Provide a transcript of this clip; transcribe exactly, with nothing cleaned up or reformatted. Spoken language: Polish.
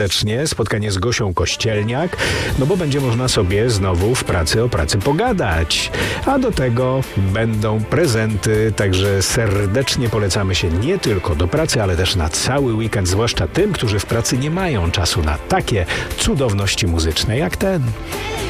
serdecznie. Spotkanie z Gosią Kościelniak, no bo będzie można sobie znowu w pracy o pracy pogadać. A do tego będą prezenty, także serdecznie polecamy się nie tylko do pracy, ale też na cały weekend, zwłaszcza tym, którzy w pracy nie mają czasu na takie cudowności muzyczne jak ten.